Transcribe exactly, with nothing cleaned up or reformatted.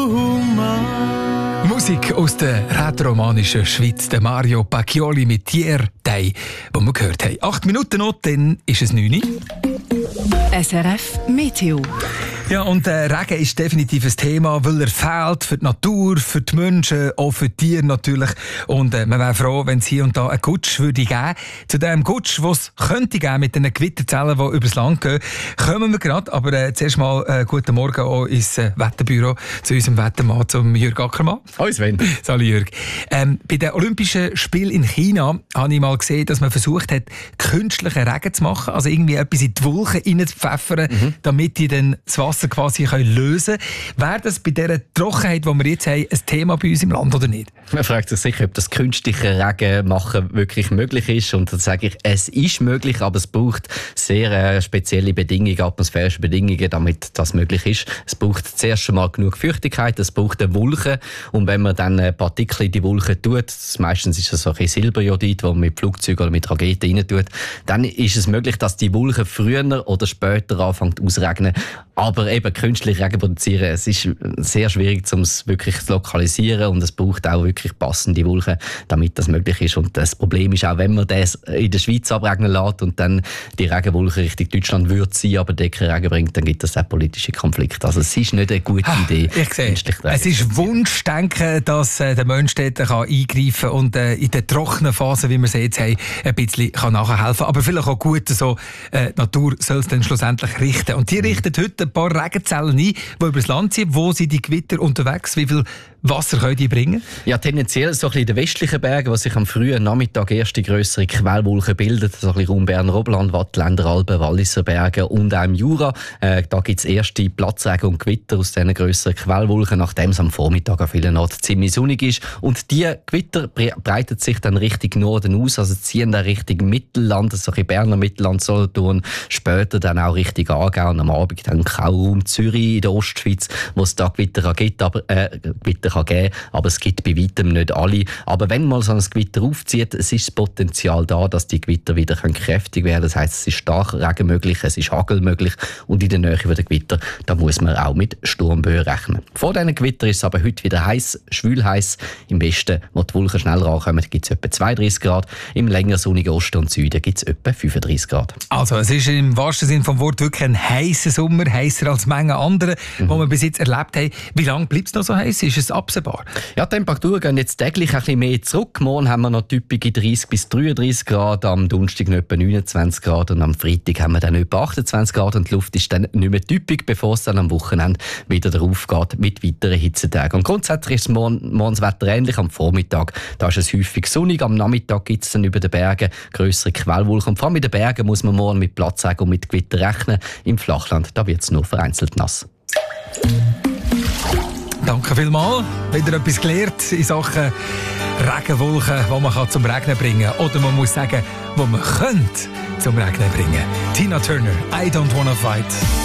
Musik aus der rätoromanischen Schweiz, der Mario Pacchioli mit Tier Day, wo wir gehört haben. Acht Minuten noch, dann ist es neun Uhr. S R F Meteo. Ja, und der äh, Regen ist definitiv ein Thema, weil er fehlt für die Natur, für die Menschen, auch für die Tiere natürlich. Und äh, man wäre froh, wenn es hier und da einen Gutsch würde geben. Zu dem Gutsch, den es könnte geben mit den Gewitterzellen, die übers Land gehen, kommen wir gerade. Aber äh, zuerst mal äh, guten Morgen auch ins äh, Wetterbüro, zu unserem Wettermann, zum Jürg Ackermann. Hallo Sven. Salut Jürg. Ähm, bei den Olympischen Spielen in China habe ich mal gesehen, dass man versucht hat, künstlichen Regen zu machen, also irgendwie etwas in die Wolken reinzupfeffern, mhm. damit die dann das Wasser quasi können lösen können. Wäre das bei dieser Trockenheit, die wir jetzt haben, ein Thema bei uns im Land oder nicht? Man fragt sich sicher, ob das künstliche Regen machen wirklich möglich ist. Und dann sage ich, es ist möglich, aber es braucht sehr äh, spezielle Bedingungen, atmosphärische Bedingungen, damit das möglich ist. Es braucht zuerst einmal genug Feuchtigkeit, es braucht eine Wolke. Und wenn man dann Partikel in die Wolke tut, meistens ist das so ein Silberjodid, das man mit Flugzeugen oder mit Raketen rein tut, dann ist es möglich, dass die Wolke früher oder später anfängt auszuregnen. Aber eben künstlich Regen produzieren, es ist sehr schwierig, um es wirklich zu lokalisieren, und es braucht auch wirklich passende Wolken, damit das möglich ist. Und das Problem ist auch, wenn man das in der Schweiz abregnen lässt und dann die Regenwolke Richtung Deutschland würde sein, aber der keinen Regen bringt, dann gibt es auch politische Konflikte. Also es ist nicht eine gute ha, Idee. Ich sehe, es ist Wunschdenken, dass äh, der Mensch dort kann eingreifen kann und äh, in der trockenen Phase, wie wir sie jetzt haben, ein bisschen kann nachhelfen. Aber vielleicht auch gut, so, äh, die Natur soll es dann schlussendlich richten. Und die richtet heute ein paar Regenzellen ein, die über das Land ziehen. Wo sind die Gewitter unterwegs? Wie viel Wasser können die bringen? Ja, tendenziell so ein bisschen in den westlichen Bergen, wo sich am frühen Nachmittag erste grössere Quellwolken bilden, so ein bisschen um Berner Oberland, Wattländer Alpen, Walliser Berge und auch im Jura. Äh, da gibt es erste Platzregen und Gewitter aus diesen grösseren Quellwolken, nachdem es am Vormittag an vielen Orten ziemlich sonnig ist. Und diese Gewitter breiten sich dann Richtung Norden aus, also ziehen dann Richtung Mittelland, so ein bisschen Berner Mittelland, Solothurn, später dann auch Richtung Aargau und am Abend dann Raum Zürich in der Ostschweiz, wo es da Gewitter gibt, aber äh, Gewitter kann geben, aber es gibt bei weitem nicht alle. Aber wenn mal so ein Gewitter aufzieht, es ist das Potenzial da, dass die Gewitter wieder kräftig werden können. Das heisst, es ist stark Regen möglich, es ist Hagel möglich, und in der Nähe der Gewitter, da muss man auch mit Sturmböen rechnen. Vor diesen Gewitter ist es aber heute wieder heiß, schwül heiß. Im Westen, wo die Wolken schnell rankommen, gibt es etwa zweiunddreißig Grad. Im länger sonnigen Osten und Süden gibt es etwa fünfunddreißig Grad. Also es ist im wahrsten Sinne vom Wort wirklich ein heißer Sommer, heißer als Menge andere, mhm. die wir bis jetzt erlebt haben. Wie lange bleibt es noch so heiß? Ist es absehbar? Ja, die Temperaturen gehen jetzt täglich ein bisschen mehr zurück. Morgen haben wir noch typische dreißig bis dreiunddreißig Grad, am Donnerstag noch etwa neunundzwanzig Grad und am Freitag haben wir dann etwa achtundzwanzig Grad, und die Luft ist dann nicht mehr typisch, bevor es dann am Wochenende wieder darauf geht mit weiteren Hitzetagen. Und grundsätzlich ist morgen, morgen das Wetter ähnlich. Am Vormittag da ist es häufig sonnig, am Nachmittag gibt es dann über den Bergen grössere Quellwolken. Und vor allem in den Bergen muss man morgen mit Platzregen und mit Gewitter rechnen. Im Flachland da wird es nur vereinzelt nass. Danke vielmals. Wieder etwas gelernt in Sachen Regenwolken, die man zum Regnen bringen kann. Oder man muss sagen, die man könnte zum Regnen bringen. Tina Turner, I Don't Wanna Fight.